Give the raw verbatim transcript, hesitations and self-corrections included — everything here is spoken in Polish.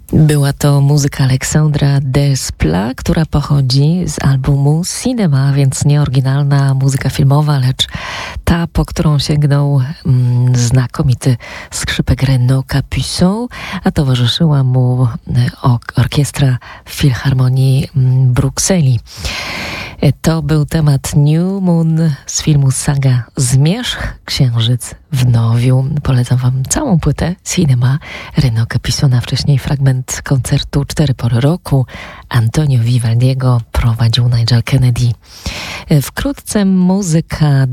Była to muzyka Aleksandra Desplat, która pochodzi z albumu Cinema, więc nie oryginalna muzyka filmowa, lecz ta, po którą sięgnął mm, znakomity skrzypek Renaud Capuçon, a towarzyszyła mu or- orkiestra Filharmonii mm, Brukseli. To był temat New Moon z filmu Saga Zmierzch, Księżyc w Nowiu. Polecam wam całą płytę Cinema Renaud Capuçona, wcześniej fragment koncertu Cztery pory roku. Antonio Vivaldiego prowadził Nigel Kennedy. Wkrótce muzyka